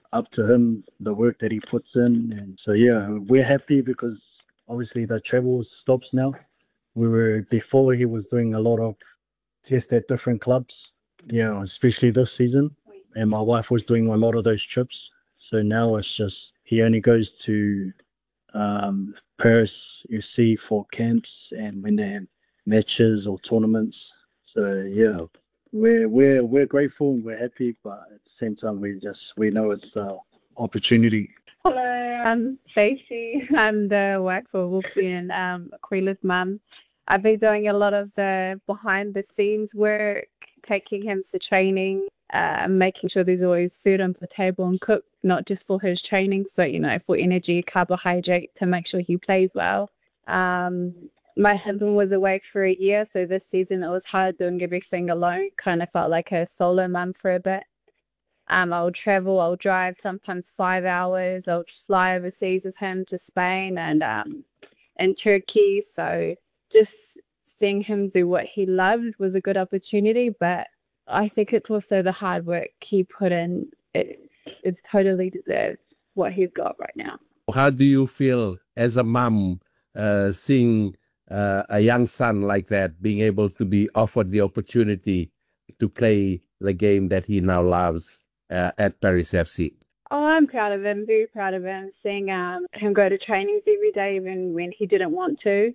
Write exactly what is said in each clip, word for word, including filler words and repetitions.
up to him, the work that he puts in. And so, yeah, we're happy because obviously the travel stops now. We were, before he was doing a lot of tests at different clubs, yeah, especially this season. And my wife was doing a lot of those trips. So now it's just, he only goes to um, Paris, you see, for camps and when they have matches or tournaments. So yeah, we're we're we're grateful and we're happy, but at the same time, we just we know it's an opportunity. Hello, I'm Stacey. I'm the wife for Wolfie and um, Aquila's mum. I've been doing a lot of the behind the scenes work, taking him to training, uh, making sure there's always food on the table and cooked, not just for his training, so, you know, for energy, carbohydrate, to make sure he plays well. Um, my husband was away for a year, so this season it was hard doing everything alone. Kind of felt like a solo mum for a bit. Um, I'll travel, I'll drive sometimes five hours. I'll fly overseas with him to Spain and um, and Turkey. So just seeing him do what he loved was a good opportunity. But I think it's also the hard work he put in. It, it's totally deserved what he's got right now. How do you feel as a mom uh, seeing uh, a young son like that being able to be offered the opportunity to play the game that he now loves uh, at Paris F C? Oh, I'm proud of him, very proud of him, seeing um, him go to trainings every day, even when he didn't want to.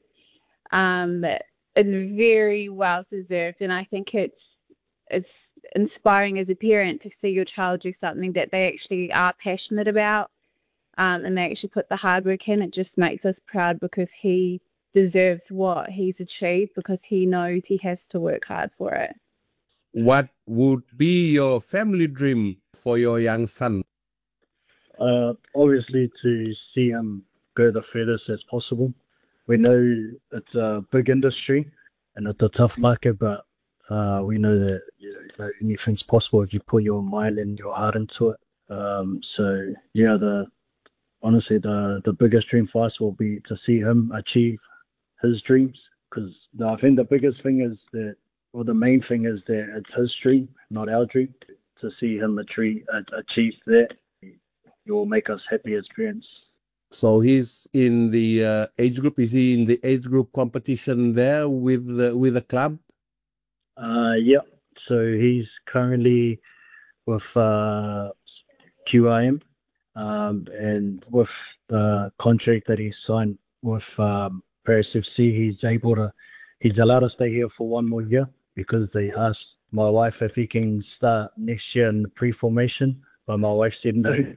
Um, it's very well deserved, and I think it's it's inspiring as a parent to see your child do something that they actually are passionate about, um, and they actually put the hard work in. It just makes us proud because he deserves what he's achieved, because he knows he has to work hard for it. What would be your family dream for your young son? Uh, obviously, to see him go the furthest as possible. We know it's a big industry and it's a tough market, but uh, we know that, you know, that anything's possible if you put your mind and your heart into it. Um, so yeah, the honestly the the biggest dream for us will be to see him achieve his dreams, because I think the biggest thing is that, or the main thing is that it's his dream, not our dream. To see him achieve achieve that, it will make us happy as parents. So he's in the uh, age group. Is he in the age group competition there with the, with the club? Uh, yeah. So he's currently with uh, Q I M, um, and with the contract that he signed with um, Paris F C, he's able to, he's allowed to stay here for one more year because they asked my wife if he can start next year in the pre-formation, but my wife said no.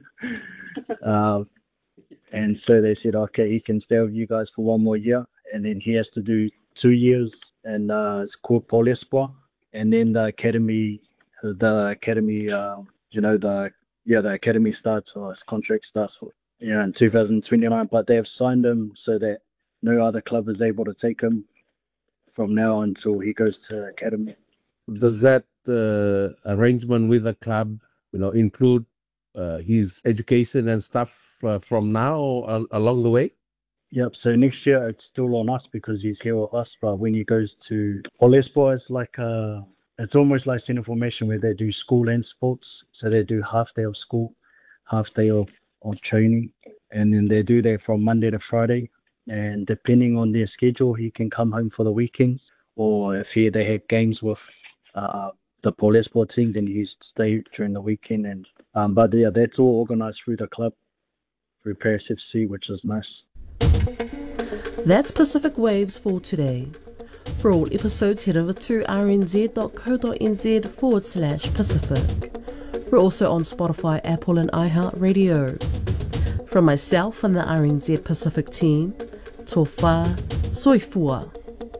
um, And so they said, okay, he can stay with you guys for one more year. And then he has to do two years in uh, it's called Pôle Espoir. And then the academy, the academy, uh, you know, the, yeah, the academy starts, or his contract starts, yeah, in two thousand twenty-nine. But they have signed him so that no other club is able to take him from now until he goes to academy. Does that uh, arrangement with the club, you know, include uh, his education and stuff Uh, from now uh, along the way? Yep. So next year it's still on us because he's here with us. But when he goes to Pôle Espoir, it's like uh, it's almost like Center Formation where they do school and sports. So they do half day of school, half day of, of training, and then they do that from Monday to Friday. And depending on their schedule, he can come home for the weekend, or if he, they have games with uh, the Pôle Espoir team, then he's stay during the weekend. And um, but yeah, that's all organized through the club, through Paris F C, which is nice. That's Pacific Waves for today. For all episodes, head over to rnz.co.nz forward slash Pacific. We're also on Spotify, Apple and iHeartRadio. From myself and the R N Z Pacific team, Tofa Soifua.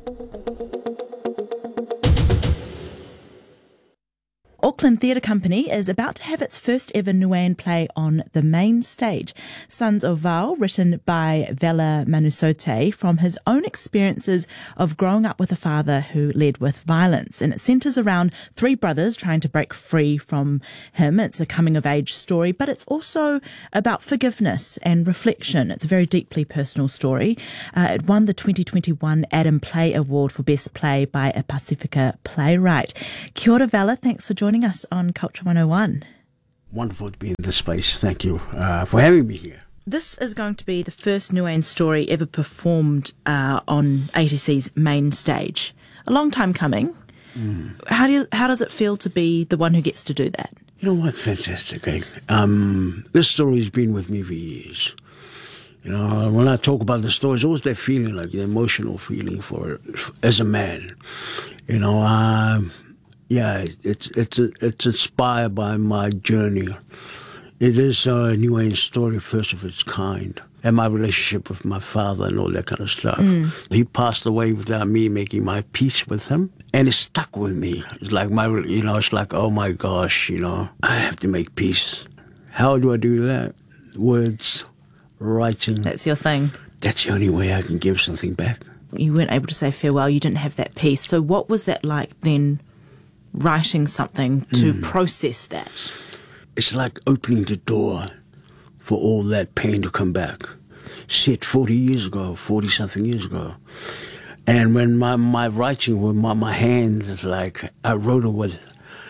Auckland Theatre Company is about to have its first ever Nuan play on the main stage. Sons of Val, written by Vela Manusote from his own experiences of growing up with a father who led with violence. And it centres around three brothers trying to break free from him. It's a coming-of-age story, but it's also about forgiveness and reflection. It's a very deeply personal story. Uh, it won the twenty twenty-one Adam Play Award for Best Play by a Pacifica playwright. Kia ora, Vela. Thanks for joining us on Culture one oh one. Wonderful to be in this space. Thank you uh, for having me here. This is going to be the first Nguyen story ever performed uh, on A T C's main stage. A long time coming. Mm. How do you, how does it feel to be the one who gets to do that? You know what? Fantastic. Eh? Um, this story has been with me for years. You know, when I talk about the story, it's always that feeling, like the emotional feeling for it as a man. You know, um, yeah, it's it's it's inspired by my journey. It is a Nguyen story, first of its kind, and my relationship with my father and all that kind of stuff. Mm. He passed away without me making my peace with him, and it stuck with me. It's like my, you know, it's like, oh my gosh, you know, I have to make peace. How do I do that? Words. Writing. That's your thing. That's the only way I can give something back. You weren't able to say farewell. You didn't have that peace. So what was that like then, writing something to mm. process that? It's like opening the door for all that pain to come back. Said forty years ago, forty-something years ago. And when my, my writing with my, my hands, it's like I wrote it with,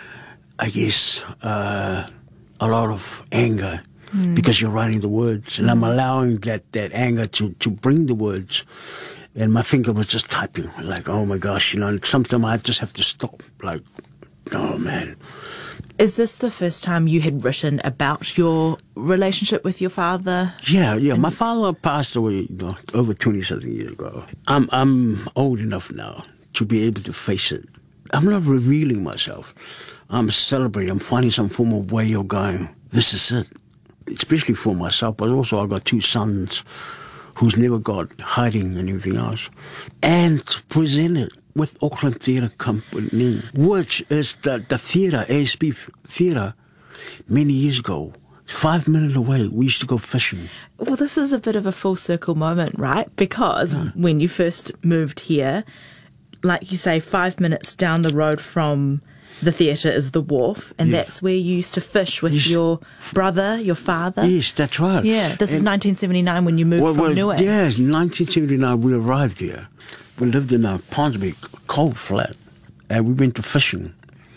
I guess, uh, a lot of anger. Mm. Because you're writing the words, and mm. I'm allowing that, that anger to, to bring the words. And my finger was just typing, like, oh my gosh, you know, sometimes I just have to stop, like, oh man. Is this the first time you had written about your relationship with your father? Yeah, yeah. My father passed away, you know, over twenty-something years ago. I'm, I'm old enough now to be able to face it. I'm not revealing myself. I'm celebrating. I'm finding some form of way of going, this is it. Especially for myself, but also I've got two sons who's never got hiding and everything else. And to present it with Auckland Theatre Company, which is the, the theatre, A S B Theatre, many years ago. Five minutes away, we used to go fishing. Well, this is a bit of a full circle moment, right? Because yeah. when you first moved here, like you say, five minutes down the road from the theatre is the wharf, and yeah. that's where you used to fish with yes. your brother, your father. Yes, that's right. Yeah, this and is nineteen seventy-nine when you moved well, from well, Niue. Yes, nineteen seventy-nine we arrived here. We lived in a Ponsonby coal flat, and we went to fishing.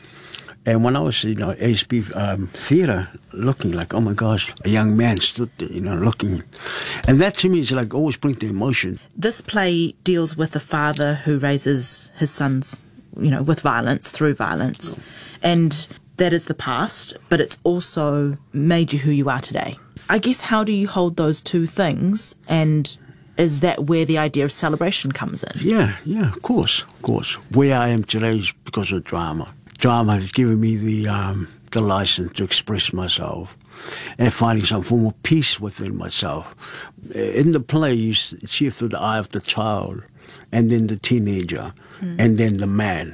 And when I was, you know, A S B um, theatre, looking like, oh my gosh, a young man stood there, you know, looking. And that to me is like always bring the emotion. This play deals with a father who raises his sons, you know, with violence, through violence. Oh. And that is the past, but it's also made you who you are today. I guess, how do you hold those two things? And is that where the idea of celebration comes in? Yeah, yeah, of course, of course. Where I am today is because of drama. Drama has given me the um, the license to express myself and finding some form of peace within myself. In the play, you see it through the eye of the child, and then the teenager, mm. and then the man.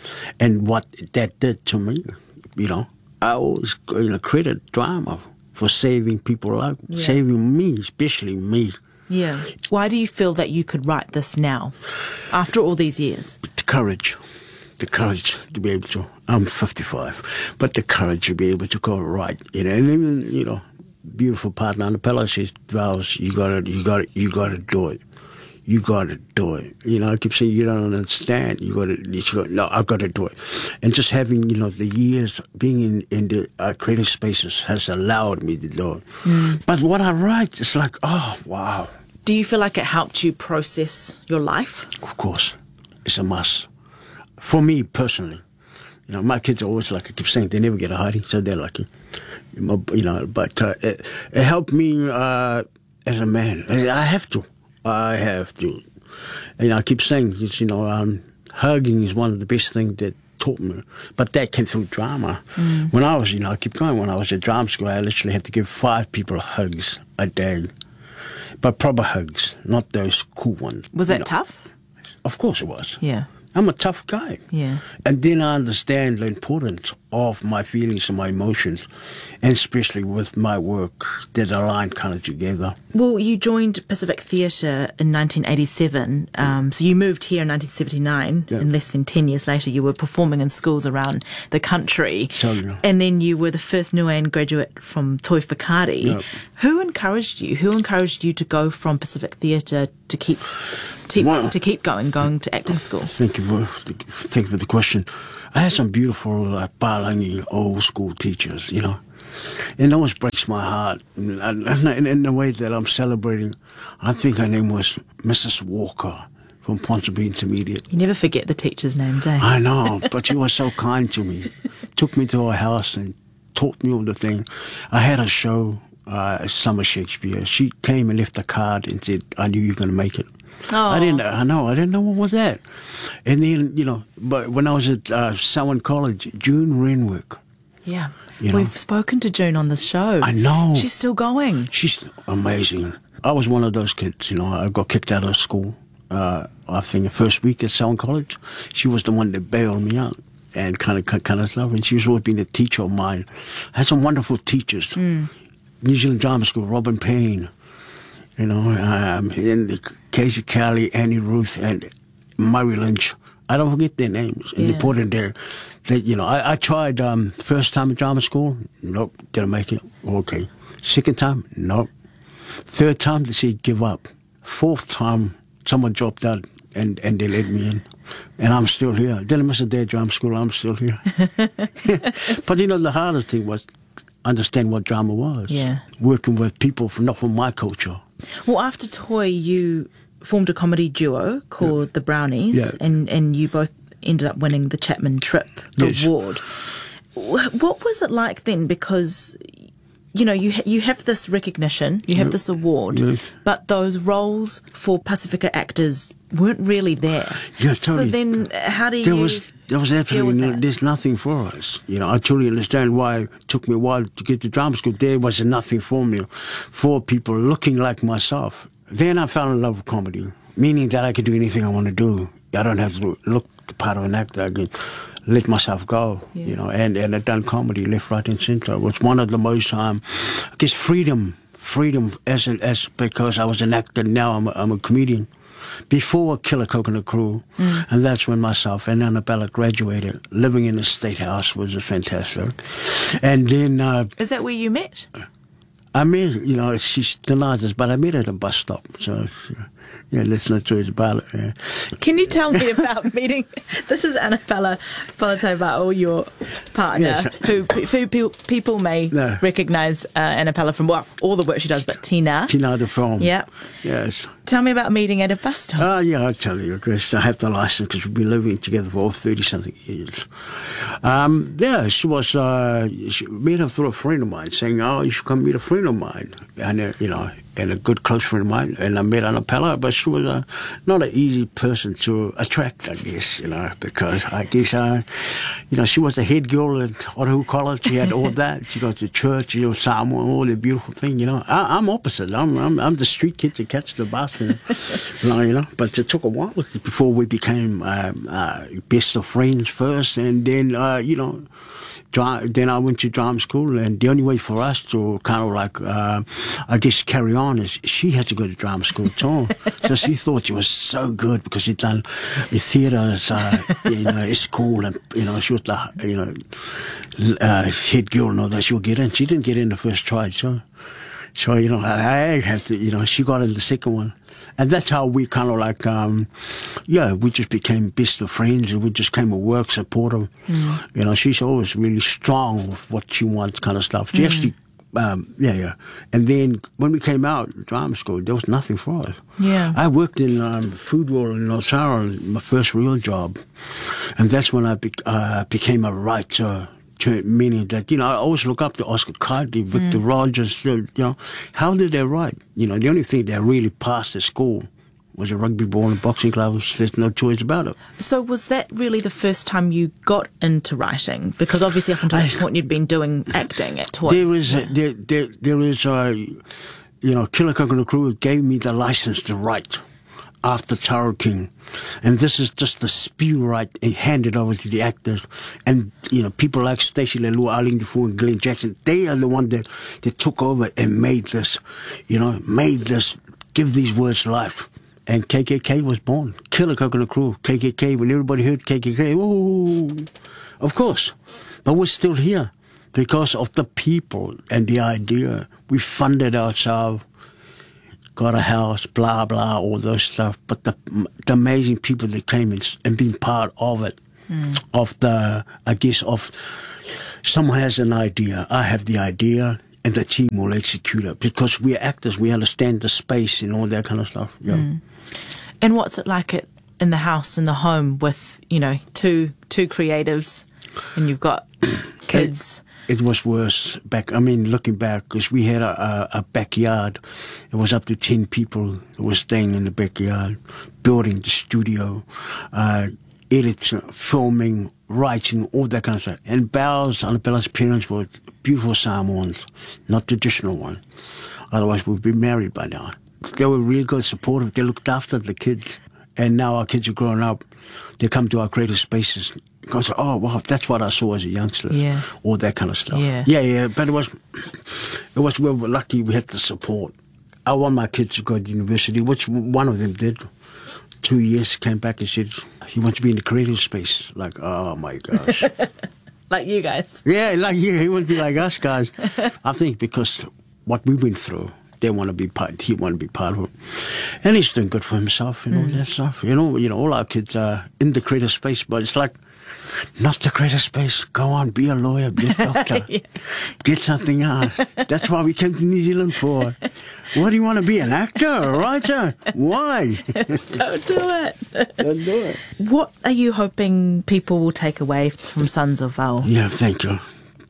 And what that did to me, you know, I always, you know, credit drama for saving people like, yeah. saving me, especially me. Yeah. Why do you feel that you could write this now, after all these years? The courage. The courage to be able to, I'm fifty-five, but the courage to be able to go right, you know, and even, you know, beautiful partner on the pillow says, Vals, you gotta, you gotta, you gotta do it. You gotta do it. You know, I keep saying, you don't understand. You gotta, you gotta no, I gotta do it. And just having, you know, the years being in, in the uh, creative spaces has allowed me to do it. Mm. But what I write is like, oh, wow. Do you feel like it helped you process your life? Of course. It's a must. For me, personally, you know, my kids are always like, I keep saying, they never get a hiding, so they're lucky. You know, but uh, it, it helped me uh, as a man. I have to. I have to. And I keep saying, you know, um, hugging is one of the best things that taught me. But that came through drama. Mm. When I was, you know, I keep going, when I was at drama school, I literally had to give five people hugs a day. But proper hugs, not those cool ones. Was that know. tough? Of course it was. Yeah. I'm a tough guy. Yeah. And then I understand the importance of my feelings and my emotions, and especially with my work, that align kind of together. Well, you joined Pacific Theatre in nineteen eighty-seven, um, so you moved here in nineteen seventy-nine, yeah. and less than ten years later you were performing in schools around the country. So, yeah. And then you were the first Nguyen graduate from Toi Whakaari. Yeah. Who encouraged you? Who encouraged you to go from Pacific Theatre to keep... To, well, to keep going, going to acting school? Thank you for, thank you for the question. I had some beautiful, like, Palangi old school teachers, you know. It always breaks my heart. And, and in the way that I'm celebrating, I think her name was Missus Walker from Ponsonby Intermediate. You never forget the teachers' names, eh? I know, but she was so kind to me. Took me to her house and taught me all the thing. I had a show, uh, Summer Shakespeare. She came and left a card and said, I knew you were going to make it. Oh. I didn't. I know. I didn't know what was that. And then, you know, but when I was at uh, Selwyn College, June Renwick. Yeah. You know? We've spoken to June on this show. I know. She's still going. She's amazing. I was one of those kids, you know. I got kicked out of school. Uh, I think the first week at Selwyn College, she was the one that bailed me out and kind of kind of stuff. And she's always been a teacher of mine. I had some wonderful teachers. Mm. New Zealand Drama School, Robin Payne. You know, um, and Casey Kelly, Annie Ruth, and Murray Lynch. I don't forget their names. And Yeah. they put in there. They, you know, I, I tried um, first time at drama school. Nope, didn't make it. Okay. Second time, nope. Third time, they said give up. Fourth time, someone dropped out and, and they let me in. And I'm still here. Didn't miss a day at drama school. I'm still here. But you know, the hardest thing was understand what drama was. Yeah. Working with people from not from my culture. Well, after Toy, you formed a comedy duo called The Brownies, Yeah. and, and you both ended up winning the Chapman Tripp Yes. Award. Wh- What was it like then? Because, you know, you ha- you have this recognition, you have this award, Yes. but those roles for Pacifica actors weren't really there. Yeah, So totally. then, uh, how do There you was there was deal absolutely with no, that? there's nothing for us. You know, I truly understand why it took me a while to get to drama school. There was nothing for me, for people looking like myself. Then I fell in love with comedy, meaning that I could do anything I want to do. I don't have to look the part of an actor. I can let myself go, Yeah. you know. And and I've done comedy left, right, and centre. It was one of the most, um, I guess, freedom, freedom as a, as because I was an actor. Now I'm a, I'm a comedian. Before Killer Coconut Crew, Mm. and that's when myself and Annabella graduated. Living in the State House was fantastic. And then uh, Is that where you met? I met, you know, she's denied this, but I met her at a bus stop. So, yeah, let's not talk about it. Yeah. Can you tell me about meeting? This is Annabella Falatau, your partner, Yes. who, who pe- people may No. recognise uh, Annabella from, well, all the work she does, but Tina. Tina the film. Yeah. Yes. Tell me about meeting at a bus stop. Oh, yeah, I'll tell you, because I have the license, because we've been living together for thirty-something years. Um, yeah, she was, uh, she met her through a friend of mine, saying, oh, you should come meet a friend of mine. And, uh, you know, and a good close friend of mine. And I met Annabella, but she was uh, not an easy person to attract, I guess, you know, because I guess, uh, you know, she was the head girl at Otahu College. She had all that. She got to church, you know, Samoa, all the beautiful thing, you know. I, I'm opposite. I'm, I'm I'm the street kid to catch the bus, and, you know. But it took a while before we became um, uh, best of friends first, and then, uh, you know, dra- then I went to drama school, and the only way for us to kind of like, uh, I guess, carry on is she had to go to drama school too. So she thought she was so good because she'd done the theatre, uh, you know, at school, and, you know, she was the, you know, uh, head girl and all that. She would get in. She didn't get in the first try, so. So, you know, I have to, you know, she got in the second one. And that's how we kind of like, um, yeah, we just became best of friends, and we just came a work supporter. Mm. You know, she's always really strong with what she wants kind of stuff. She mm. actually, um, yeah, yeah. And then when we came out of drama school, there was nothing for us. Yeah. I worked in um, food world in Osara, my first real job. And that's when I be- uh, became a writer. Meaning that, you know, I always look up to Oscar Carty, Victor mm. Rogers, you know, how did they write? You know, the only thing they really passed at school was a rugby ball and boxing gloves. There's no choice about it. So was that really the first time you got into writing? Because obviously up until that point you'd been doing acting at Toy. There is, yeah. a, there, there, there is a, you know, Killer Coconut Crew gave me the license to write after Taro King. And this is just the spew right and handed over to the actors. And, you know, people like Stacey Leilua, Arlene Defoe, and Glenn Jackson, they are the one that, that took over and made this, you know, made this, give these words life. And K K K was born. Killer Coconut Crew, K K K. When everybody heard K K K, ooh, of course. But we're still here because of the people and the idea. We funded ourselves. Got a house, blah, blah, all those stuff. But the, the amazing people that came in and being part of it, mm. of the, I guess, of, someone has an idea, I have the idea, and the team will execute it because we're actors. We understand the space and all that kind of stuff. Yeah. Mm. And what's it like at, in the house, in the home, with you know two two creatives, and you've got kids? It, it was worse back. I mean, looking back, because we had a, a, a backyard. It was up to ten people who were staying in the backyard, building the studio, uh, editing, filming, writing, all that kind of stuff. And Belle's, Annabella's parents were beautiful Samoans, not traditional one. Otherwise, we'd be married by now. They were really good, supportive. They looked after the kids. And now our kids are growing up. They come to our creative spaces. Because, oh, wow, that's what I saw as a youngster. Yeah. All that kind of stuff. Yeah. Yeah, yeah. But it was, it was, we were lucky we had the support. I want my kids to go to university, which one of them did. Two years, came back and said, he wants to be in the creative space. Like, oh, my gosh. Like you guys. Yeah, like you. He wants to be like us guys. I think because what we went through, they want to be part. He want to be part of it, and he's doing good for himself and all Mm. that stuff. You know, you know, all our kids are in the creative space, but it's like not the creative space. Go on, be a lawyer, be a doctor, Yeah. get something out. That's why we came to New Zealand for. What do you want to be, an actor, a writer? Why? Don't do it. Don't do it. What are you hoping people will take away from Sons of Val? Yeah, thank you.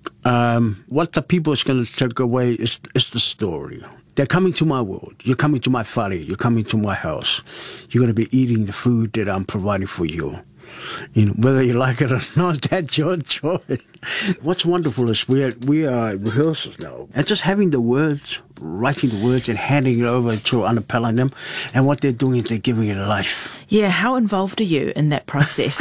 Um, what the people is going to take away is, is the story. They're coming to my world. You're coming to my whare. You're coming to my house. You're going to be eating the food that I'm providing for you. You know, whether you like it or not, that's your choice. What's wonderful is we are, we are at rehearsals now. And just having the words, writing the words and handing it over to Annabella and them. And what they're doing is they're giving it a life. Yeah, how involved are you in that process?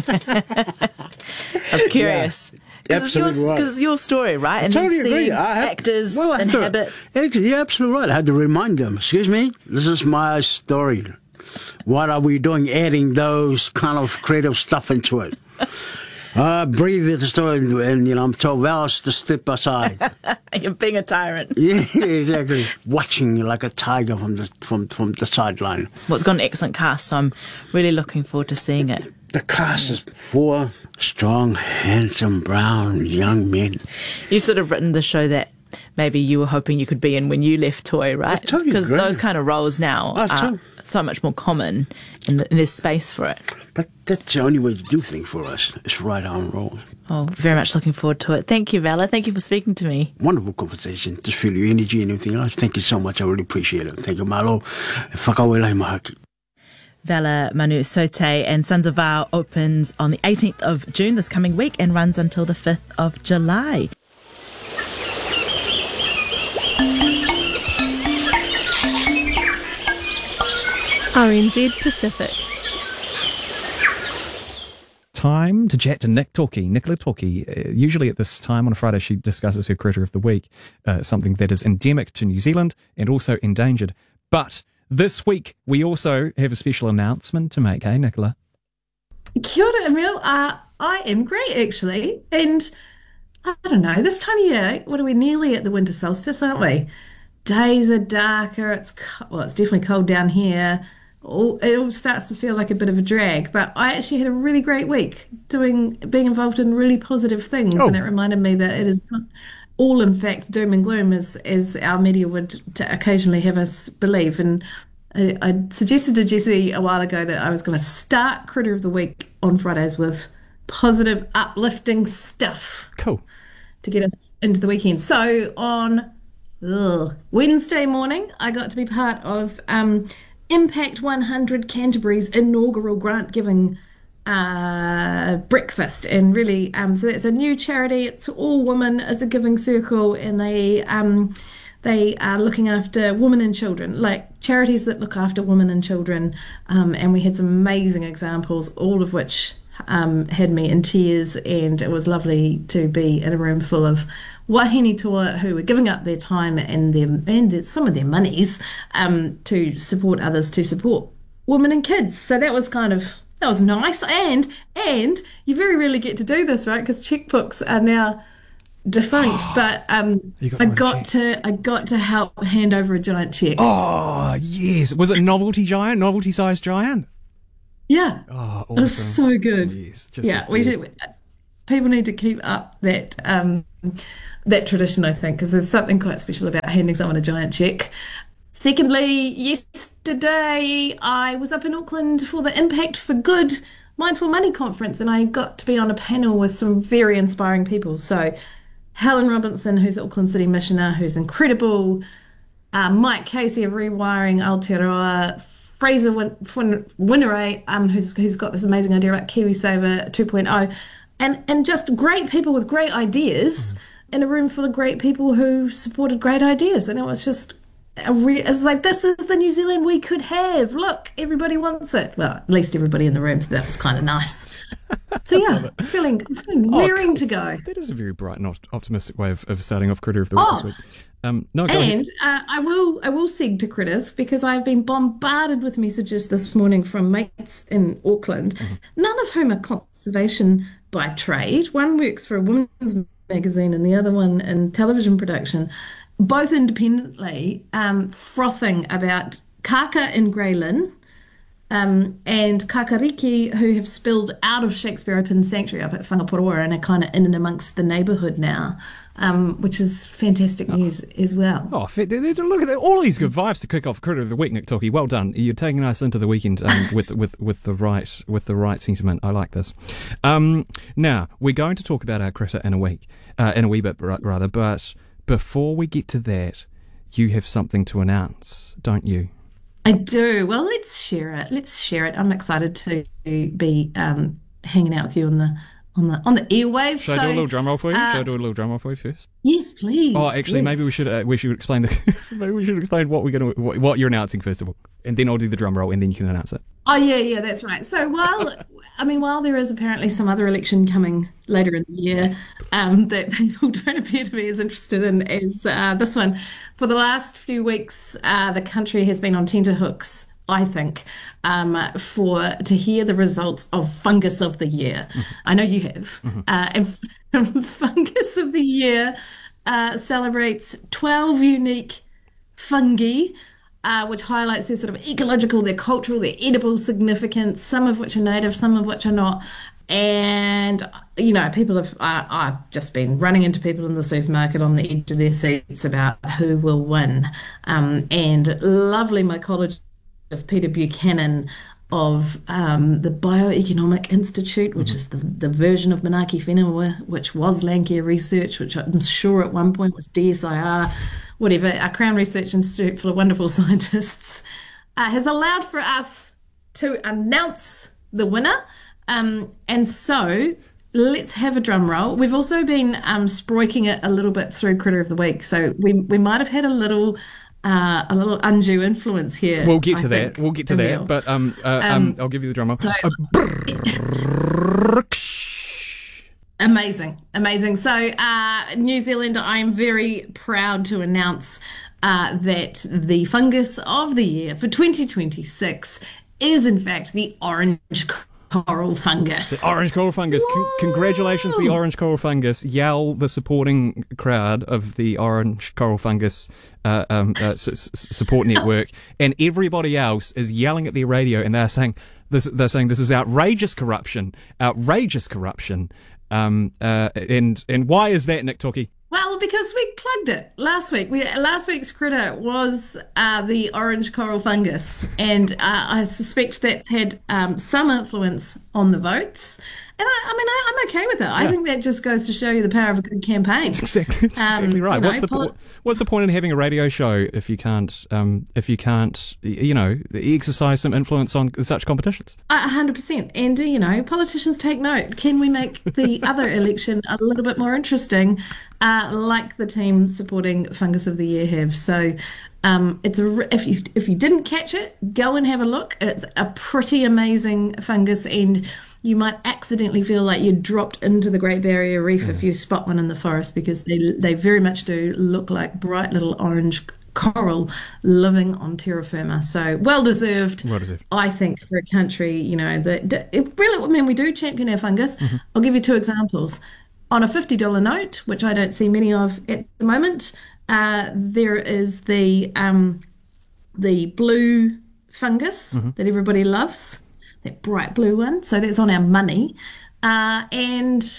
I was curious. Because Absolutely it's, your- right. 'cause it's your story, right? And totally then seeing agree. I have, actors well, I have to- inhabit. Ex- You're absolutely right. I had to remind them, excuse me, this is my story. What are we doing adding those kind of creative stuff into it? Uh, breathe the story, and, you know, I'm told Val's to step aside. You're being a tyrant. Yeah, exactly. Watching you like a tiger from the from, from the sideline. Well, it's got an excellent cast, so I'm really looking forward to seeing it. The cast is four strong, handsome, brown young men. You've sort of written the show that maybe you were hoping you could be in when you left Toy, right? totally Because agree. those kind of roles now I are totally- so much more common, and, and there's space for it. But that's the only way to do things for us, is write our own roles. Oh, very much looking forward to it. Thank you, Vala. Thank you for speaking to me. Wonderful conversation. Just feel your energy and everything else. Thank you so much. I really appreciate it. Thank you, Malo. Whakawelai mahaki. Vala Manu Sote and Sons of Val opens on the eighteenth of June this coming week and runs until the fifth of July. R N Z Pacific. Time to chat to Nick Torkey, Nicola Torkey. Uh, usually at this time on a Friday, she discusses her Critter of the Week, uh, something that is endemic to New Zealand and also endangered. But this week, we also have a special announcement to make, hey, Nicola? Kia ora, Emil. Uh, I am great, actually. And I don't know, this time of year, what are we, nearly at the winter solstice, aren't we? Days are darker. It's co- well, it's definitely cold down here. All, it all starts to feel like a bit of a drag. But I actually had a really great week doing, being involved in really positive things, Oh. and it reminded me that it is not all, in fact, doom and gloom, as as our media would to occasionally have us believe. And I, I suggested to Jesse a while ago that I was going to start Critter of the Week on Fridays with positive, uplifting stuff Cool. to get us into the weekend. So on ugh, Wednesday morning, I got to be part of um, Impact one hundred Canterbury's inaugural grant giving uh, breakfast, and really, um, so it's a new charity. It's all women. It's a giving circle, and they um, they are looking after women and children, like charities that look after women and children. Um, and we had some amazing examples, all of which um, had me in tears, and it was lovely to be in a room full of wahine toa who were giving up their time and their and their, some of their monies um, to support others, to support women and kids. So that was kind of that was nice, and and you very rarely get to do this, right? Because checkbooks are now defunct. But um, You got to I write a got check. to I got to help hand over a giant check. Oh, yes. Was it novelty giant, novelty sized giant? Yeah, Oh, awesome. it was so good. Yes, just Yeah, the we best. did. people need to keep up that um, that tradition, I think, because there's something quite special about handing someone a giant check. Secondly, yesterday I was up in Auckland for the Impact for Good Mindful Money Conference, and I got to be on a panel with some very inspiring people. So Helen Robinson, who's Auckland City Missioner, who's incredible, uh, Mike Casey of Rewiring Aotearoa, Fraser Win- Win- Winneray, um, who's, who's got this amazing idea about KiwiSaver two point oh, and, and just great people with great ideas in a room full of great people who supported great ideas. And it was just, a re- it was like, this is the New Zealand we could have. Look, everybody wants it. Well, at least everybody in the room, so that was kind of nice. So yeah, feeling, feeling Oh, raring to go. That is a very bright and opt- optimistic way of, of starting off Critter of the Week Oh. this week. Um, no, go ahead. And uh, I will I will seg to critters because I've been bombarded with messages this morning from mates in Auckland, Mm-hmm. none of whom are conservation by trade. One works for a women's magazine and the other one in television production, both independently, um, frothing about kaka in Grey Lynn, Um, and kakariki, who have spilled out of Shakespeare Open Sanctuary up at Whangaporoa and are kind of in and amongst the neighbourhood now, um, which is fantastic news as well. Oh, fit- look at that. All these good vibes to kick off Critter of the Week, Nick Toki. Well done. You're taking us into the weekend um, with with with the right with the right sentiment. I like this. Um, now we're going to talk about our critter in a week, uh, in a wee bit rather. But before we get to that, you have something to announce, don't you? I do. Well, let's share it. Let's share it. I'm excited to be um, hanging out with you on the on the on the airwaves. Should so, I do a little drum roll for you? uh, Should I do a little drum roll for you first? Yes, please. Oh, actually, yes. maybe we should uh, we should explain the maybe we should explain what we're going to what, what you're announcing first of all, and then I'll do the drum roll, and then you can announce it. Oh yeah, yeah, that's right. So while I mean, while there is apparently some other election coming later in the year um, that people don't appear to be as interested in as uh, this one, for the last few weeks, uh, the country has been on tenterhooks, I think, um, for to hear the results of Fungus of the Year. Mm-hmm. I know you have. Mm-hmm. Uh, and Fungus of the Year uh, celebrates twelve unique fungi, uh, which highlights their sort of ecological, their cultural, their edible significance, some of which are native, some of which are not. And, you know, people have, uh, I've just been running into people in the supermarket on the edge of their seats about who will win. Um, and lovely mycologist Peter Buchanan of um, the Bioeconomic Institute, which mm-hmm. is the, the version of Manaki Whenua, which was Landcare Research, which I'm sure at one point was D S I R, whatever, our Crown Research Institute full of wonderful scientists, uh, has allowed for us to announce the winner. Um, and so let's have a drum roll. We've also been um, sproiking it a little bit through Critter of the Week, so we we might have had a little uh, a little undue influence here. We'll get to I that. think, We'll get to Emil. that. But um, uh, um, Um, I'll give you the drum roll. so- Uh, Amazing, amazing. So, uh, New Zealand, I am very proud to announce uh, that the fungus of the year for twenty twenty-six is, in fact, the orange coral fungus. The orange coral fungus. Con- congratulations, the orange coral fungus. Yell the supporting crowd of the orange coral fungus uh, um, uh, s- s- support network, and everybody else is yelling at their radio, and they're saying this. They're saying this is outrageous corruption. Outrageous corruption. Um, uh, and and why is that, Nick Toki? Well, because we plugged it last week. We last week's critter was uh, the orange coral fungus, and uh, I suspect that's had um, some influence on the votes. And I, I mean, I, I'm okay with it. I Yeah. think that just goes to show you the power of a good campaign. That's exactly, that's Um, exactly right. you know, what's the pol- po- what's the point in having a radio show if you can't um, if you can't y- you know exercise some influence on such competitions? A hundred percent. And, uh, you know, politicians take note. Can we make the other election a little bit more interesting, uh, like the team supporting Fungus of the Year have? So um, it's a, re- if you if you didn't catch it, go and have a look. It's a pretty amazing fungus, and you might accidentally feel like you dropped into the Great Barrier Reef mm. if you spot one in the forest, because they they very much do look like bright little orange coral living on terra firma. So well deserved, Well deserved. I think, for a country, you know, that, that it really, I mean, we do champion our fungus. Mm-hmm. I'll give you two examples. On a fifty dollar note, which I don't see many of at the moment, uh, there is the um, the blue fungus mm-hmm. that everybody loves, that bright blue one. So that's on our money. Uh, and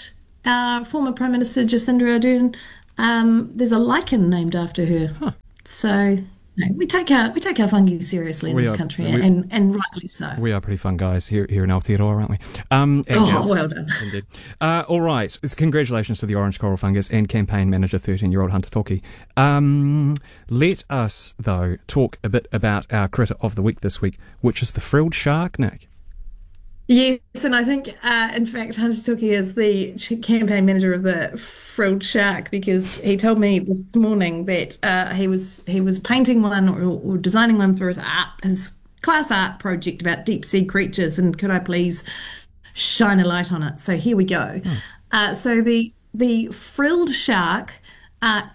our former Prime Minister Jacinda Ardern, um, there's a lichen named after her. Huh. So no, we take our we take our fungi seriously in We this are- country, we- and, and rightly so. We are pretty fun guys here here in Aotearoa, aren't we? Um, and Oh, gals. well done. Indeed. Uh, all right. It's congratulations to the Orange Coral Fungus and campaign manager, thirteen-year-old Hunter Toki. Um, let us, though, talk a bit about our critter of the week this week, which is the frilled shark, Nick. Yes, and I think, uh, in fact, Hunter Toki is the ch- campaign manager of the Frilled Shark, because he told me this morning that uh, he was he was painting one or, or designing one for his art, his class art project about deep sea creatures, and could I please shine a light on it? So here we go. Hmm. Uh, so the the frilled shark, uh,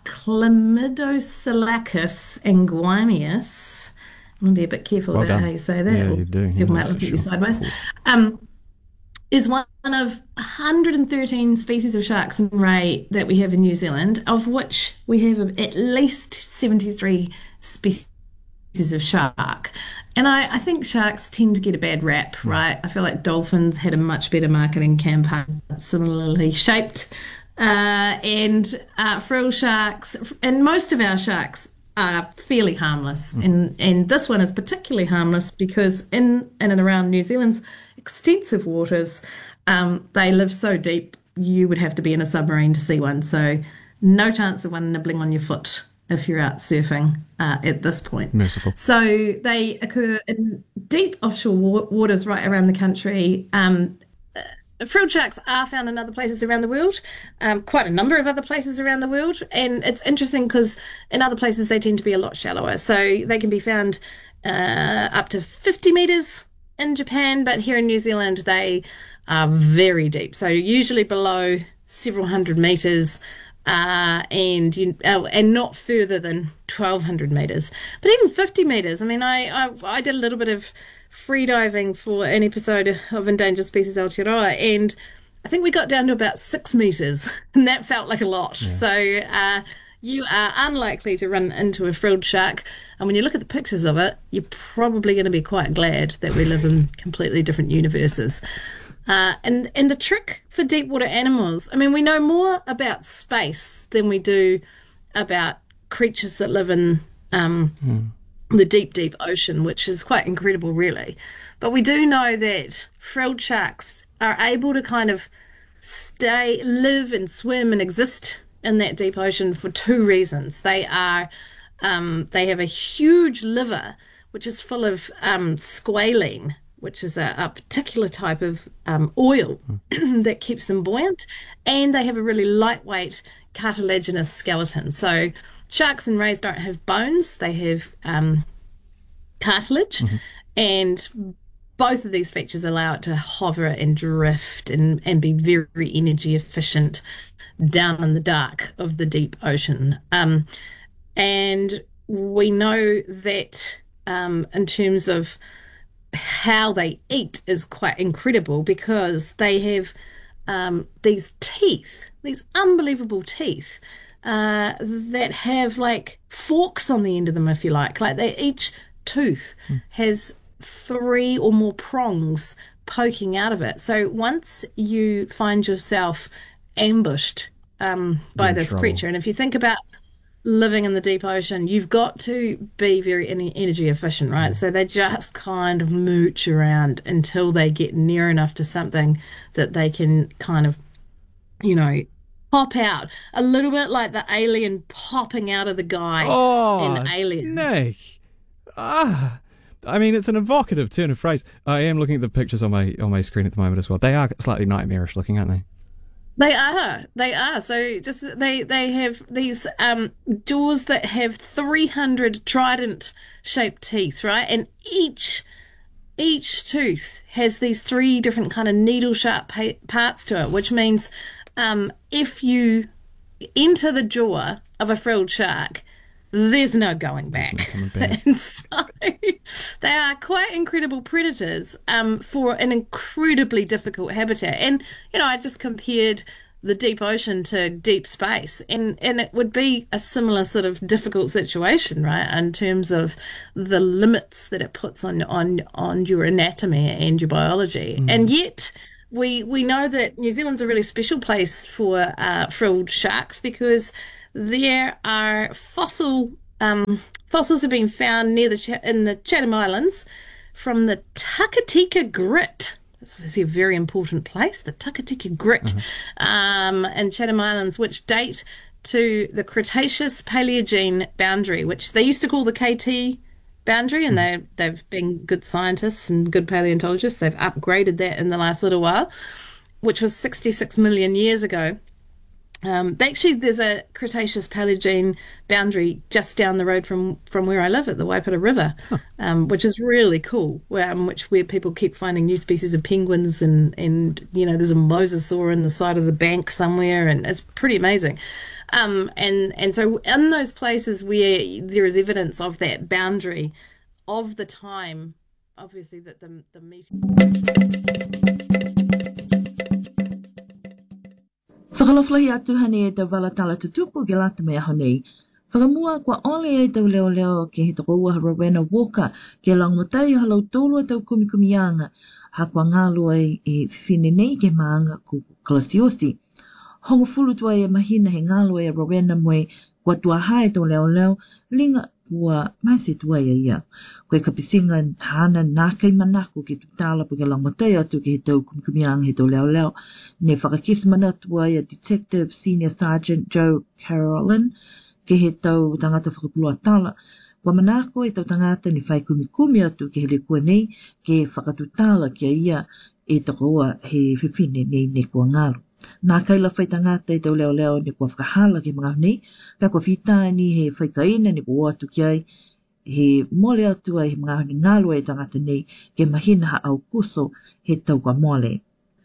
Chlamydococcus anguineus. I'm going to be a bit careful Well about done. how you say that. Yeah, or you do. Yeah, People might that's look for at you sure. sideways. Um, is one of one hundred thirteen species of sharks and ray that we have in New Zealand, of which we have at least seventy-three species of shark. And I, I think sharks tend to get a bad rap, right? I feel like dolphins had a much better marketing campaign, similarly shaped. Uh, and uh, frill sharks, and most of our sharks are fairly harmless. Mm. And, and this one is particularly harmless because in, in and around New Zealand's extensive waters, um, they live so deep, you would have to be in a submarine to see one. So no chance of one nibbling on your foot if you're out surfing uh, at this point. Merciful. So they occur in deep offshore wa- waters right around the country. Um, uh, frilled sharks are found in other places around the world, um, quite a number of other places around the world. And it's interesting because in other places they tend to be a lot shallower. So they can be found uh, up to fifty metres in Japan, but here in New Zealand they are very deep. So usually below several hundred metres. Uh, and you, uh, and not further than twelve hundred metres, but even fifty metres. I mean, I, I I did a little bit of free diving for an episode of Endangered Species Aotearoa, and I think we got down to about six metres, and that felt like a lot. Yeah. So uh, you are unlikely to run into a frilled shark, and when you look at the pictures of it, you're probably going to be quite glad that we live in completely different universes. Uh, and, and the trick for deep water animals, I mean, we know more about space than we do about creatures that live in um, Mm. the deep, deep ocean, which is quite incredible, really. But we do know that frilled sharks are able to kind of stay, live and swim and exist in that deep ocean for two reasons. They are, um, they have a huge liver, which is full of um, squalene, which is a, a particular type of um, oil that keeps them buoyant, and they have a really lightweight cartilaginous skeleton. So sharks and rays don't have bones, they have um, cartilage, Mm-hmm. and both of these features allow it to hover and drift and, and be very energy efficient down in the dark of the deep ocean. Um, and we know that um, in terms of how they eat is quite incredible, because they have um, these teeth, these unbelievable teeth uh, that have like forks on the end of them, if you like. Like they, each tooth mm. has three or more prongs poking out of it. So once you find yourself ambushed um, by this trouble. creature, and if you think about living in the deep ocean, you've got to be very energy efficient, right? So they just kind of mooch around until they get near enough to something that they can kind of, you know, pop out. A little bit like the alien popping out of the guy Oh, in Alien. Nick. Ah. I mean, it's an evocative turn of phrase. I am looking at the pictures on my on my screen at the moment as well. They are slightly nightmarish looking, aren't they? They are. They are. So just they they have these um, jaws that have three hundred trident-shaped teeth, right? And each each tooth has these three different kind of needle-sharp pa- parts to it, which means um, if you enter the jaw of a frilled shark, there's no going back. There's no coming back. And so they are quite incredible predators um, for an incredibly difficult habitat. And, you know, I just compared the deep ocean to deep space, and, and it would be a similar sort of difficult situation, right, in terms of the limits that it puts on, on, on your anatomy and your biology. Mm. And yet we we know that New Zealand's a really special place for uh, frilled sharks because there are fossil um, fossils have been found near the Ch- in the Chatham Islands from the Takatika Grit. That's obviously a very important place, the Takatika Grit, mm-hmm. um, in Chatham Islands, which date to the Cretaceous Paleogene boundary, which they used to call the K T boundary, and they, they've been good scientists and good paleontologists. They've upgraded that in the last little while, which was sixty-six million years ago. Um, they actually, there's a Cretaceous Paleogene boundary just down the road from, from where I live at the Waipara River, huh. um, which is really cool, where, um, which where people keep finding new species of penguins and, and, you know, there's a mosasaur in the side of the bank somewhere, and it's pretty amazing. Um, and, and so in those places where there is evidence of that boundary of the time, obviously that the, the meeting... Whakaloflahi atu hane e tau wala tala tutupu ke lata mea honei. Whakamua kwa ole e tau leo leo ke he toko ua Rowena Walker ke langmatai halau tolu e tau kumi kumi anga ha kwa ngalo e e whine nei ke maanga ku Kalasiosi. Hongo fulu tua e mahina he ngalo e Rowena moe kwa tua hae tau leo leo linga ua maise tua e ia. Koe kapisinga hana nākai manako ke tutala po ke langmatai atu ke he tau kumikumianga he tau leo leo. Ne whakakis mana tua ia Detective Senior Sergeant Joe Carolyn ke he tau tangata whakapulua tala. Wa manako e tau tangata ni whai kumikumi atu ke he le kua nei ke whakatutala kia ia e takoa he whiwhine nei ne kua ngalo. Nā kaila whai tangata e tau leo leo ne kua whakahala ke mga nei, ka kua whitaini he whaikaina ne kua atu ki ai, he mole atu ai he mga honi ngalo e tangata nei ke mahina ha au kuso he tau kua mole.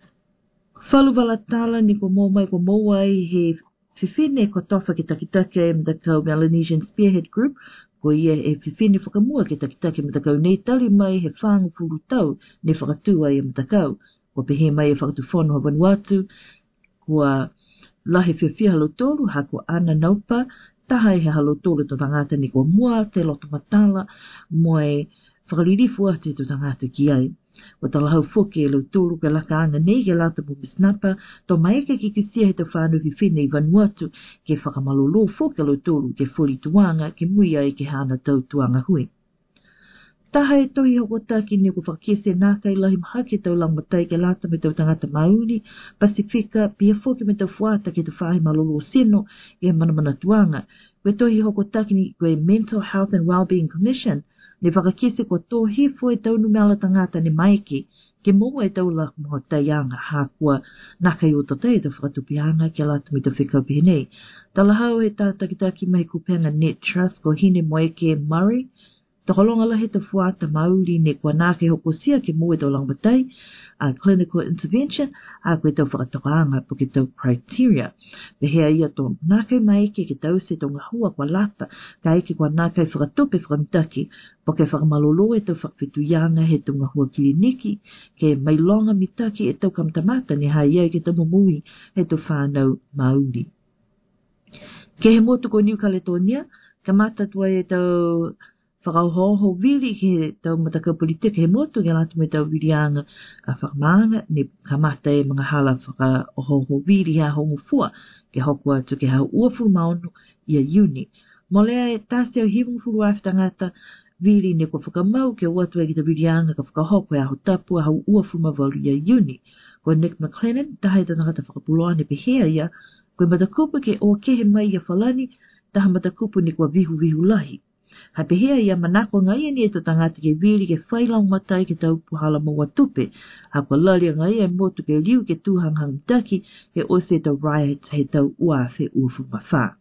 Whalu wala tala ni kua mō mai kua mō ai he whiwhine kua tofa ke takitake e mtakau Melanesian Spearhead Group, ko ia e whiwhine whakamua ke takitake mtakau nei tali mai he whangu furu tau ne whakatua e mtakau, ko pehe mai e whakatu whono ha Vanuatu, kua lahe whiwhia halo tolu ha kua ana naupa, taha e he halo tolu to tangata ni kua mua te loto matala, moe whakalirifu atu to tangata ki ai. Wa talahau whoke e lo tolu ke laka anga nei ke lata mo misnapa, to maeke ki kisia he te whānu whiwhine i Vanuatu ke whakamalolo whoke lo tolu ke whori tuanga ke mui ai ke hana tau tuanga hui. Taha e tohi hoko taki ni ko whakese nākai lahi maha ke tau langmatai ke lata me tau tangata Mauri, Pasifika, pia whoke me tau whuata ke te whahi malolo sino e manamana tuanga. Koe tohi hoko taki ni koe Mental Health and Wellbeing Commission, ne whakakese ko tō hefo e tau numela tangata ne maike, ke mua e tau lak moha taianga ha kua nākai o tatai te whakatupianga ke lata me tau whikau pihinei. Talahau he tātakitaki mai kupenga Net Trust ko hine moeke Murray, Takolonga lahe te whuata Mauri ne kua nāke hoko sia ke mua tau langmatai, a clinical intervention, a koe tau whakatokaanga po ke tau criteria. Pehea ia tō nākai maike ke tau se tō ngahua kua lata, ka eke kua nākai whakatope whakamtaki, po ke whakamalolo e tau whakawhituyanga he tō ngahua kiliniki, ke mailonga mitaki e tau kamtamata ne hai ai ke tau mumui he tō whānau Mauri. Ke he motu ko New Caledonia, ka mata tua e tau whakauhoho wili ke tau mataka politika he motu ke lata me tau wirianga a whakamanga ne kamata e mga hala whakauhoho wili ha hongo fua ke hoko atu ke hau uafuru maunu i a uni. Molea e tasi au hivung furu aftangata wili ne kua whakamau ke uatu e ki ta wirianga ka whakahoko e aho tapu a hau uafuru mavauri i a uni. Ko Nick McLennan, taha e tangata whakapuloa ne pehea ia, koe matakupu ke o kehe mai a whalani, taha matakupu ne kua vihu vihu lahi. Ka pehea ia manako ngai ni e to tangata ke wili ke whailang matai ke tau puhala maua tupe. Ha kua lalia ngai e motu ke liu ke tūhanghang taki he ose tau riots he tau uafe uafu mawha.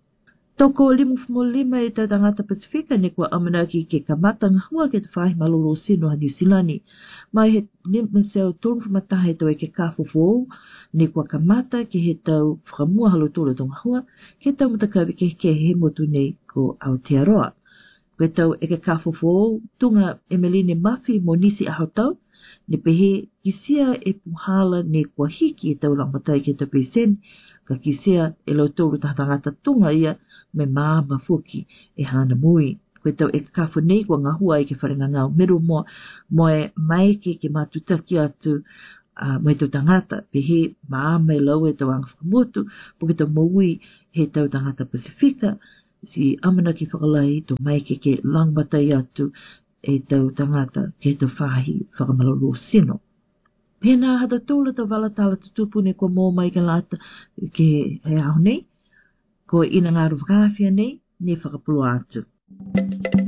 Toko limu fumo lima e tau tangata Pasifika ne kua amanaki ke kamata ngahua ke te whahi malolo sino ha New Zealandi. Mai he nimaseo tonu fumataha he tau e ke kafofo ne kua kamata ke he tau whakamua halo tolo tau ngahua ke tau matakawi ke ke he motu nei ko Aotearoa. Koe tau e ke kafofo tunga Emeline Murphy mo nisi aho tau, ne pehe kisia e puhala ne kua hiki e tau langmatai ke tau pesen, ka kisia e lau tolu tahatangata tunga ia me maa mafuki e hana mui. Koe tau e ke kafo nei kua ngahua e ke wharenga ngau miru mo, mo e maike ke matutaki atu uh, mai tau tangata, pe he maa mai lau e tau anga whakamotu, po ki tau maui he tau tangata Pasifika, si amana ki whakalai to mai ke ke langmatai atu e tau tangata ke tau whahi whakamalolo sino. Pena hata tūla tau walatala tutupu ne kua mō mai ka lata ke he aho nei, ko ina ngāru whakawhia nei, ne whakapulu atu.